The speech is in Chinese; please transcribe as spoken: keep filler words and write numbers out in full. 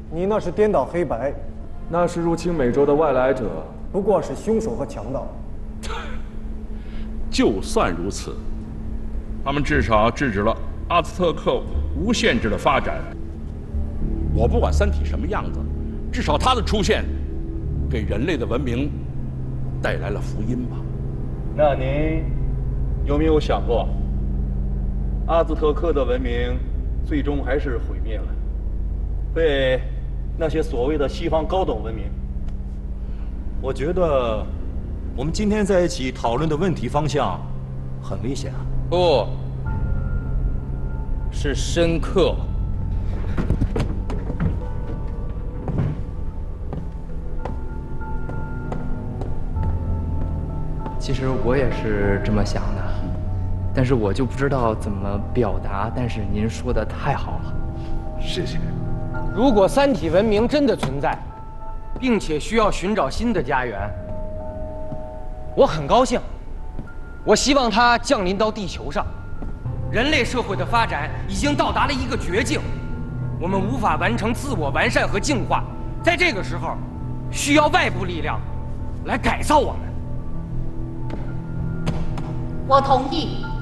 你那是颠倒黑白， 那是入侵美洲的外来者， 不过是凶手和强盗。 就算如此，他们至少制止了阿兹特克无限制的发展。我不管三体什么样子，至少它的出现，给人类的文明带来了福音吧。 那您有没有想过，阿兹特克的文明最终还是毁灭了，被那些所谓的西方高等文明？ 我觉得我们今天在一起讨论的问题方向很危险啊！ 不，是深刻。 其实我也是这么想的，但是我就不知道怎么表达。但是您说的太好了， 谢谢。 如果三体文明真的存在，并且需要寻找新的家园，我很高兴。我希望它降临到地球上。人类社会的发展已经到达了一个绝境，我们无法完成自我完善和净化，在这个时候，需要外部力量来改造我们。 我同意。